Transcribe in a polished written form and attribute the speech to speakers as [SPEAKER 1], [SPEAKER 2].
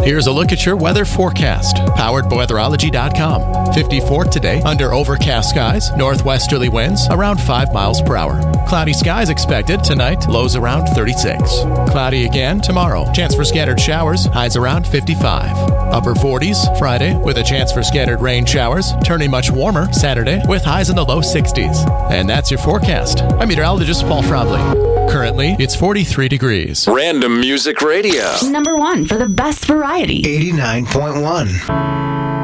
[SPEAKER 1] Here's a look at your weather forecast, powered by weatherology.com. 54 today, under overcast skies, northwesterly winds around 5 miles per hour. Cloudy skies expected tonight, lows around 36. Cloudy again tomorrow, chance for scattered showers, highs around 55. Upper 40s Friday, with a chance for scattered rain showers, turning much warmer Saturday with highs in the low 60s. And that's your forecast. I'm meteorologist Paul Frobley. Currently, it's 43 degrees.
[SPEAKER 2] Random Music Radio.
[SPEAKER 3] #1 for the best variety.
[SPEAKER 4] 89.1.